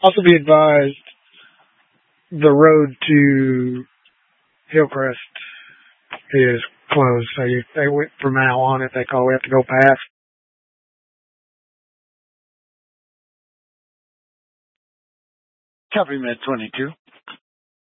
Also be advised, the road to Hillcrest is closed, so they went from now on. If they call, we have to go past. Copy, Med 22.